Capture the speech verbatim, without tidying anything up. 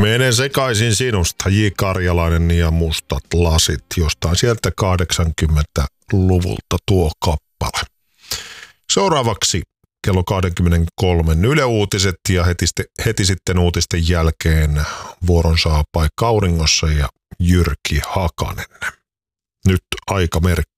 Menen sekaisin sinusta, J. Karjalainen ja Mustat lasit, jostain sieltä kahdeksankymmentäluvulta tuo kappale. Seuraavaksi kello kaksikymmentäkolme Yle Uutiset ja heti, heti sitten uutisten jälkeen vuoron saa Paikka Auringossa ja Jyrki Hakanen. Nyt aikamerkki.